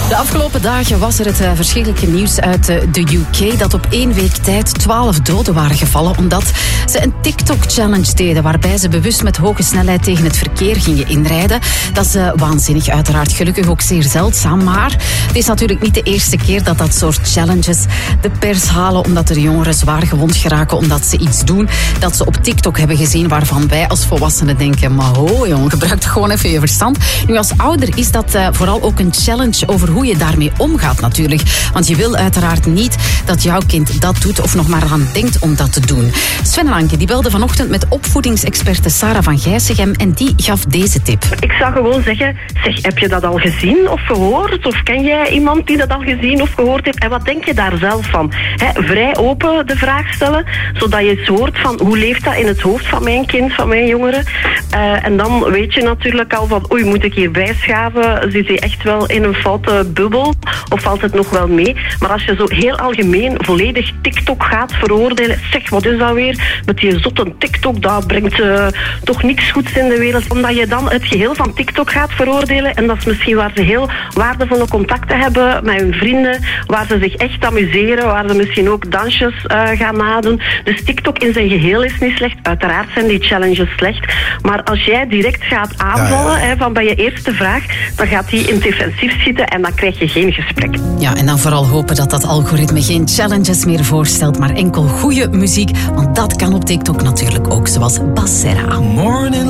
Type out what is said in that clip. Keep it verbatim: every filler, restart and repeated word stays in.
De afgelopen dagen was er het uh, verschrikkelijke nieuws uit uh, de U K dat op één week tijd twaalf doden waren gevallen omdat ze een TikTok-challenge deden waarbij ze bewust met hoge snelheid tegen het verkeer gingen inrijden. Dat is uh, waanzinnig, uiteraard. Gelukkig ook zeer zeldzaam, maar het is natuurlijk niet de eerste keer dat dat soort challenges de pers halen omdat er jongeren zwaar gewond geraken omdat ze iets doen dat ze op TikTok hebben gezien waarvan wij als volwassenen denken, maar ho jongen, gebruik toch gewoon even je verstand. Nu als ouder is dat uh, vooral ook een challenge over hoe je daarmee omgaat natuurlijk. Want je wil uiteraard niet dat jouw kind dat doet of nog maar aan denkt om dat te doen. Sven Lanke die belde vanochtend met opvoedingsexperte Sarah van Gijsegem en die gaf deze tip. Ik zou gewoon zeggen, zeg, heb je dat al gezien of gehoord? Of ken jij iemand die dat al gezien of gehoord heeft? En wat denk je daar zelf van? He, vrij open de vraag stellen, zodat je eens hoort van hoe leeft dat in het hoofd van mijn kind, van mijn jongere. Uh, en dan weet je natuurlijk al van, oei, moet ik hier bijschaven? Zit hij echt wel in een foute bubbel? Of valt het nog wel mee? Maar als je zo heel algemeen volledig TikTok gaat veroordelen, zeg, wat is dat weer? Met die zotte TikTok, dat brengt uh, toch niks goeds in de wereld. Omdat je dan het geheel van TikTok gaat veroordelen. En dat is misschien waar ze heel waardevolle contacten hebben met hun vrienden, waar ze zich echt amuseren, waar ze misschien ook dansjes uh, gaan nadoen. Dus TikTok in zijn geheel is niet slecht. Uiteraard zijn die challenges slecht. Maar als jij direct gaat aanvallen, ja, ja. Hè, van bij je eerste vraag, dan gaat die in defensief zitten en dan krijg je geen gesprek. Ja, en dan vooral hopen dat dat algoritme geen challenges meer voorstelt, maar enkel goede muziek. Want dat kan op TikTok natuurlijk ook, zoals Bassera. Morning.